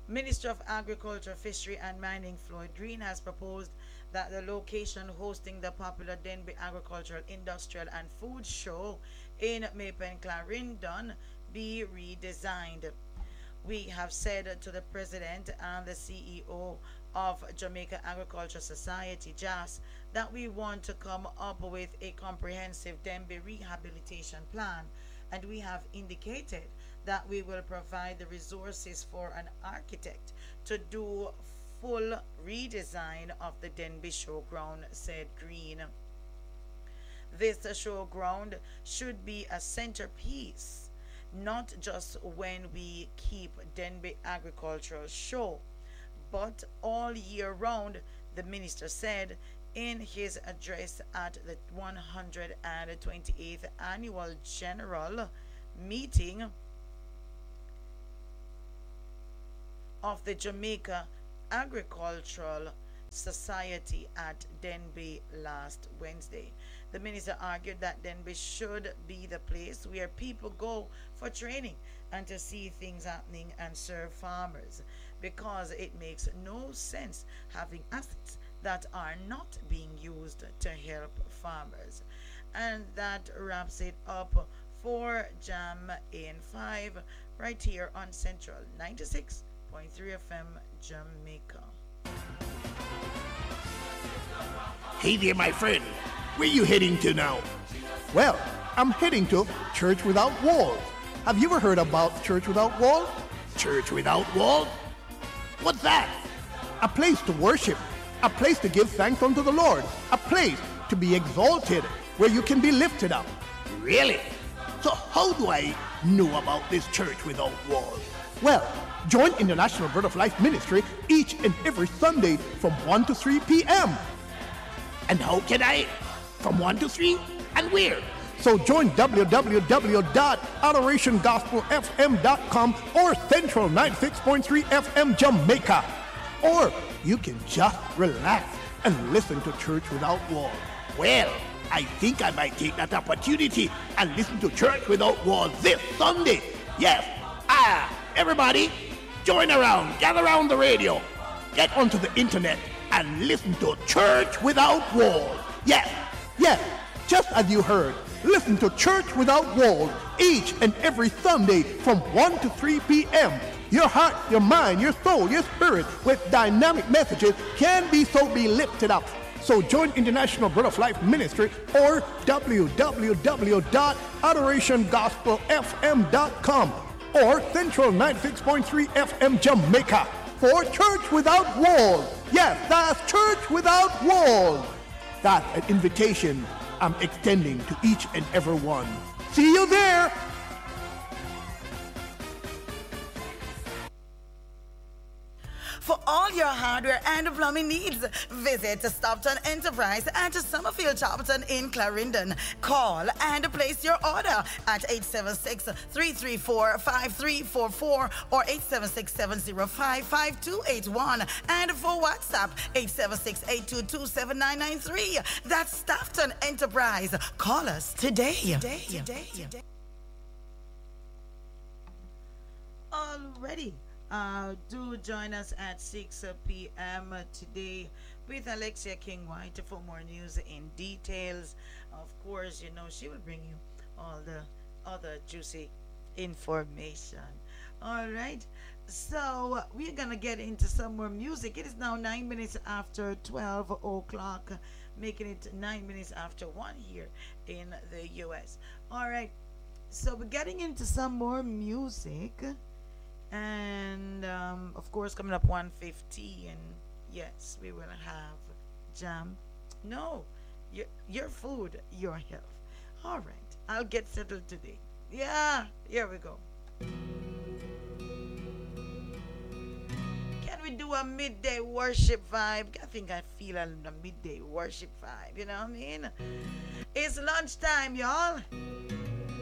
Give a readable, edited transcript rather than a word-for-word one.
Minister of Agriculture, Fishery and Mining Floyd Green has proposed that the location hosting the popular Denby Agricultural, Industrial and Food Show in Mapen Clarendon be redesigned. We have said to the president and the CEO of Jamaica Agriculture Society, JAS, that we want to come up with a comprehensive Denby rehabilitation plan, and we have indicated that we will provide the resources for an architect to do full redesign of the Denby Showground, said Green. This showground should be a centerpiece, not just when we keep Denby Agricultural Show, but all year round, the minister said in his address at the 128th Annual General Meeting of the Jamaica Agricultural Society at Denby last Wednesday. The minister argued that Denby should be the place where people go for training and to see things happening and serve farmers, because it makes no sense having assets that are not being used to help farmers. And that wraps it up for Jam in 5 right here on Central 96.3 FM Jamaica. Hey there, my friend. Where you heading to now? Well, I'm heading to Church Without Walls. Have you ever heard about Church Without Walls? Church without walls? What's that? A place to worship, a place to give thanks unto the Lord, a place to be exalted, where you can be lifted up. Really? So how do I know about this church without walls? Well, join International Bread of Life Ministry each and every Sunday from 1 to 3 p.m. And how can I? From 1 to 3? And where? So join www.adorationgospelfm.com or Central 96.3 FM Jamaica. Or you can just relax and listen to Church Without Walls. Well, I think I might take that opportunity and listen to Church Without Walls this Sunday. Yes. Everybody, join around, gather around the radio, get onto the internet and listen to Church Without Walls. Yes. Yes, just as you heard. Listen to Church Without Walls each and every Sunday from 1 to 3 p.m. Your heart, your mind, your soul, your spirit with dynamic messages can be lifted up. So join International Bread of Life Ministry or www.adorationgospelfm.com or Central 96.3 FM Jamaica for Church Without Walls. Yes, that's Church Without Walls. That's an invitation I'm extending to each and every one. See you there. For all your hardware and plumbing needs, visit Stockton Enterprise at Summerfield Charlton in Clarendon. Call and place your order at 876-334-5344 or 876-705-5281. And for WhatsApp, 876-822-7993. That's Stockton Enterprise. Call us today. Already. Do join us at 6 p.m. today with Alexia King White for more news in details. Of course, you know, she will bring you all the other juicy information. All right. So we're going to get into some more music. It is now 9 minutes after 12 o'clock, making it 9 minutes after 1 here in the U.S. All right. So we're getting into some more music. And of course, coming up 1:50, and yes, we will have jam. No, your food, your health. All right, I'll get settled today. Yeah, here we go. Can we do a midday worship vibe? I think I feel a midday worship vibe. You know what I mean? It's lunchtime, y'all.